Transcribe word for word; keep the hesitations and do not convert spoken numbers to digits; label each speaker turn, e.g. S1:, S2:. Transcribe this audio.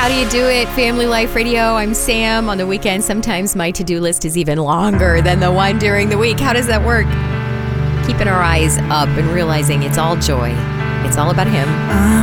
S1: How Do You Do It? Family Life Radio. I'm Sam. On the weekend, sometimes my to-do list is even longer than the one during the week. How does that work? Keeping our eyes up and realizing it's all joy. It's all about Him.
S2: I'm